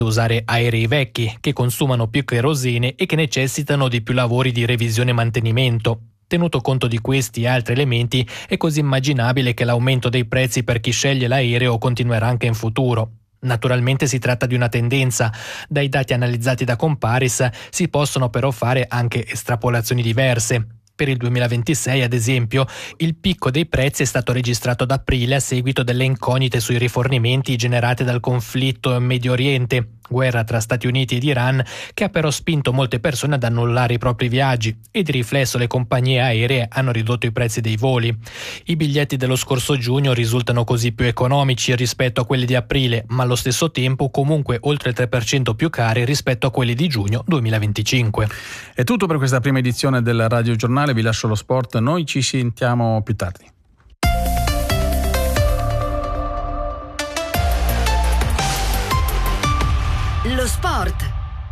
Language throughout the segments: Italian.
usare aerei vecchi che consumano più kerosene e che necessitano di più lavori di revisione e mantenimento. Tenuto conto di questi e altri elementi, è così immaginabile che l'aumento dei prezzi per chi sceglie l'aereo continuerà anche in futuro. Naturalmente si tratta di una tendenza. Dai dati analizzati da Comparis si possono però fare anche estrapolazioni diverse. Per il 2026, ad esempio, il picco dei prezzi è stato registrato ad aprile a seguito delle incognite sui rifornimenti generate dal conflitto in Medio Oriente, guerra tra Stati Uniti ed Iran, che ha però spinto molte persone ad annullare i propri viaggi e di riflesso le compagnie aeree hanno ridotto i prezzi dei voli. I biglietti dello scorso giugno risultano così più economici rispetto a quelli di aprile, ma allo stesso tempo comunque oltre il 3% più cari rispetto a quelli di giugno 2025. È tutto per questa prima edizione del Radio Giornale, vi lascio lo sport, noi ci sentiamo più tardi. Lo sport.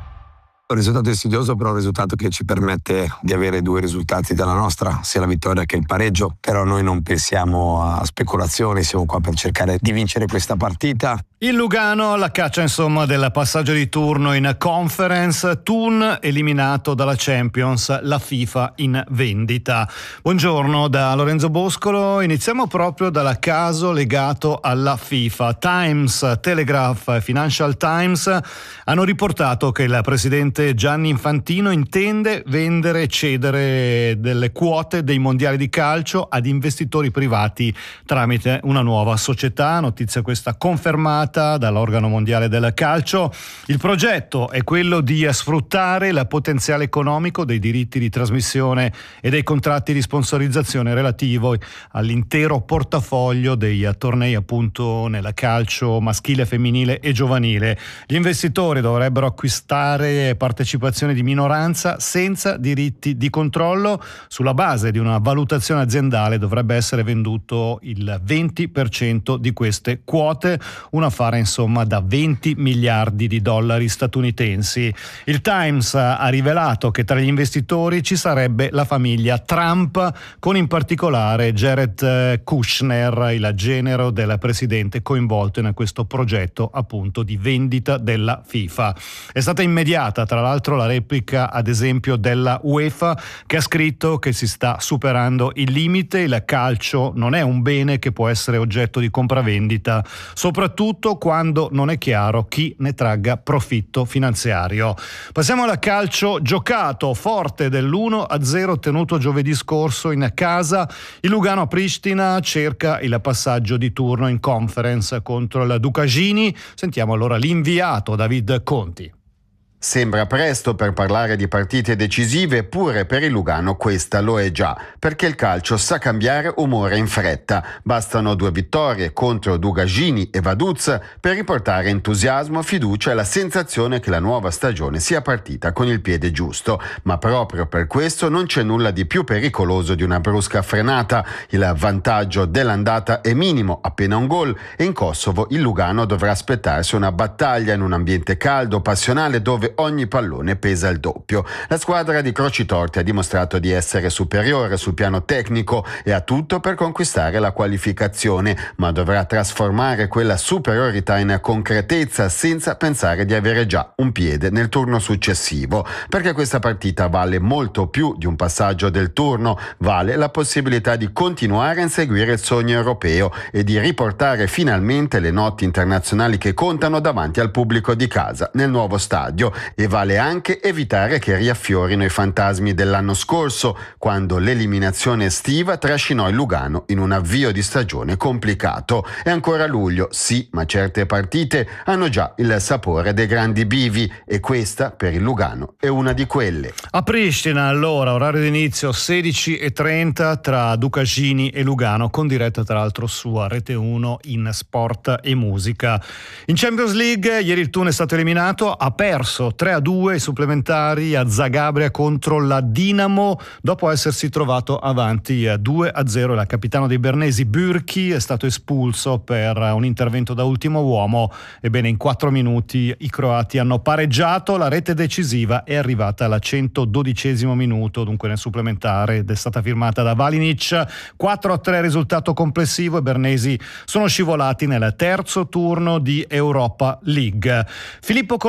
Un risultato insidioso, però un risultato che ci permette di avere due risultati dalla nostra, sia la vittoria che il pareggio. Però noi non pensiamo a speculazioni, siamo qua per cercare di vincere questa partita. Il Lugano alla caccia insomma del passaggio di turno in Conference, Thun eliminato dalla Champions, la FIFA in vendita. Buongiorno da Lorenzo Boscolo, iniziamo proprio dal caso legato alla FIFA. Times, Telegraph e Financial Times hanno riportato che il presidente Gianni Infantino intende vendere e cedere delle quote dei mondiali di calcio ad investitori privati tramite una nuova società, notizia questa confermata dall'organo mondiale del calcio. Il progetto è quello di sfruttare il potenziale economico dei diritti di trasmissione e dei contratti di sponsorizzazione relativo all'intero portafoglio dei tornei appunto nel calcio maschile, femminile e giovanile. Gli investitori dovrebbero acquistare partecipazioni di minoranza senza diritti di controllo. Sulla base di una valutazione aziendale dovrebbe essere venduto il 20% di queste quote, un affare insomma da 20 miliardi di dollari statunitensi. Il Times ha rivelato che tra gli investitori ci sarebbe la famiglia Trump, con in particolare Jared Kushner, il genero del presidente coinvolto in questo progetto appunto di vendita della FIFA. È stata immediata tra l'altro la replica ad esempio della UEFA, che ha scritto che si sta superando il limite, il calcio non è un bene che può essere oggetto di compravendita, soprattutto quando non è chiaro chi ne tragga profitto finanziario. Passiamo al calcio giocato, forte dell'1-0 ottenuto giovedì scorso in casa. Il Lugano a Pristina cerca il passaggio di turno in Conference contro il Ducagini. Sentiamo allora l'inviato David Conti. Sembra presto per parlare di partite decisive, eppure per il Lugano questa lo è già, perché il calcio sa cambiare umore in fretta. Bastano 2 vittorie contro Ducagini e Vaduz per riportare entusiasmo, fiducia e la sensazione che la nuova stagione sia partita con il piede giusto. Ma proprio per questo non c'è nulla di più pericoloso di una brusca frenata. Il vantaggio dell'andata è minimo, appena un gol, e in Kosovo il Lugano dovrà aspettarsi una battaglia in un ambiente caldo, passionale, dove ogni pallone pesa il doppio. La squadra di Crocitorti ha dimostrato di essere superiore sul piano tecnico e ha tutto per conquistare la qualificazione, ma dovrà trasformare quella superiorità in concretezza senza pensare di avere già un piede nel turno successivo, perché questa partita vale molto più di un passaggio del turno, vale la possibilità di continuare a inseguire il sogno europeo e di riportare finalmente le notti internazionali che contano davanti al pubblico di casa nel nuovo stadio. E vale anche evitare che riaffiorino i fantasmi dell'anno scorso, quando l'eliminazione estiva trascinò il Lugano in un avvio di stagione complicato. È ancora luglio, sì, ma certe partite hanno già il sapore dei grandi bivi e questa per il Lugano è una di quelle. A Pristina allora, orario di inizio 16:30 tra Ducagini e Lugano, con diretta tra l'altro su Rete 1 in Sport e Musica. In Champions League ieri il Thun è stato eliminato, ha perso vinto 3-2 ai supplementari a Zagabria contro la Dinamo dopo essersi trovato avanti 2-0. Il capitano dei bernesi Bürki è stato espulso per un intervento da ultimo uomo. Ebbene, in 4 minuti i croati hanno pareggiato. La rete decisiva è arrivata al 112° minuto, dunque nel supplementare, ed è stata firmata da Valinic. 4-3 risultato complessivo. I bernesi sono scivolati nel terzo turno di Europa League. Filippo